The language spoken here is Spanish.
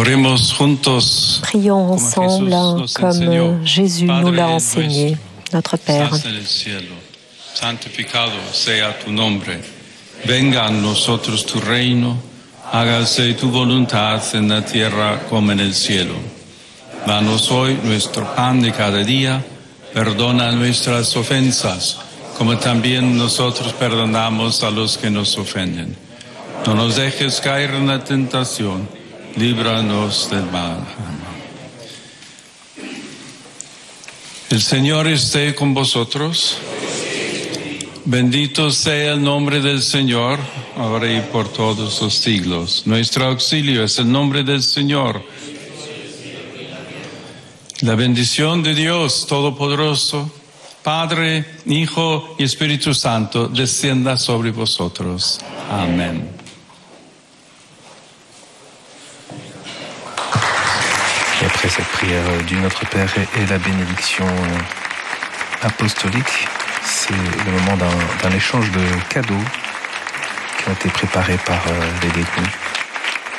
Oremos juntos. Prions ensemble comme Jésus nous l'a enseigné. Notre Père, santificado sea tu nombre. Venga a nosotros tu reino. Hágase tu voluntad en la tierra como en el cielo. Danos hoy nuestro pan de cada día. Perdona nuestras ofensas, como también nosotros perdonamos a los que nos ofenden. No nos dejes caer en la tentación. Líbranos del mal. El Señor esté con vosotros. Bendito sea el nombre del Señor, ahora y por todos los siglos. Nuestro auxilio es el nombre del Señor. La bendición de Dios Todopoderoso, Padre, Hijo y Espíritu Santo, descienda sobre vosotros. Amén. Et après cette prière du Notre Père et la bénédiction apostolique, c'est le moment d'un échange de cadeaux qui ont été préparés par les détenus.